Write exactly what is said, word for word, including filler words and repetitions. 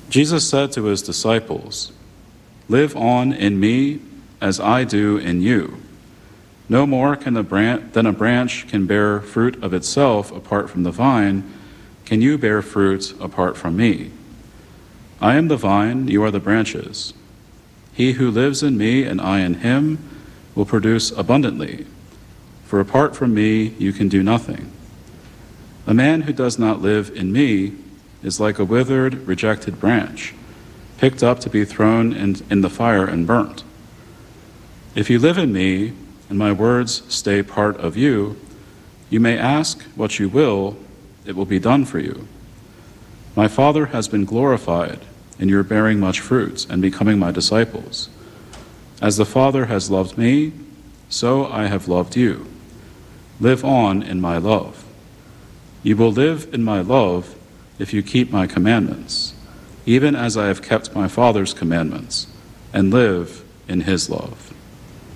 Jesus said to his disciples, "Live on in me as I do in you. No more can a branch, than a branch can bear fruit of itself apart from the vine, can you bear fruit apart from me. I am the vine, you are the branches. He who lives in me and I in him will produce abundantly, for apart from me you can do nothing. A man who does not live in me is like a withered, rejected branch, picked up to be thrown in, in the fire and burnt. If you live in me, and my words stay part of you, you may ask what you will, it will be done for you. My Father has been glorified in your bearing much fruit and becoming my disciples. As the Father has loved me, so I have loved you. Live on in my love. You will live in my love if you keep my commandments, even as I have kept my Father's commandments and live in his love."